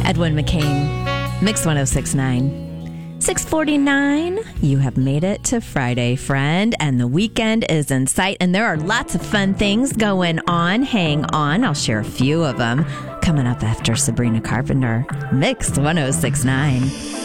Edwin McCain, Mix 1069. 6:49. You have made it to Friday, friend, and the weekend is in sight, and there are lots of fun things going on. Hang on, I'll share a few of them coming up after Sabrina Carpenter. Mix 1069.